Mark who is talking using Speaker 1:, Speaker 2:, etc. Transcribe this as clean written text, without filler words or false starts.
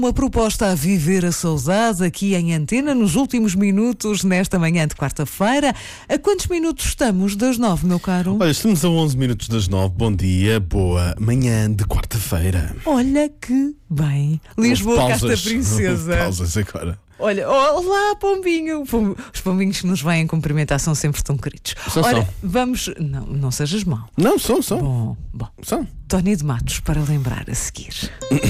Speaker 1: Uma proposta a viver a saudade aqui em Antena, nos últimos minutos, nesta manhã de quarta-feira. A quantos minutos estamos das 9, meu caro?
Speaker 2: Olha, estamos a 11 minutos das 9. Bom dia, boa manhã de quarta-feira.
Speaker 1: Olha que bem. Lisboa, Casta Princesa.
Speaker 2: Pausas agora.
Speaker 1: Olha, olá, pombinho. Os pombinhos que nos vêm cumprimentar são sempre tão queridos. Olha, vamos... Não sejas mau.
Speaker 2: Não, são.
Speaker 1: Bom.
Speaker 2: São.
Speaker 1: Tony de Matos para lembrar a seguir.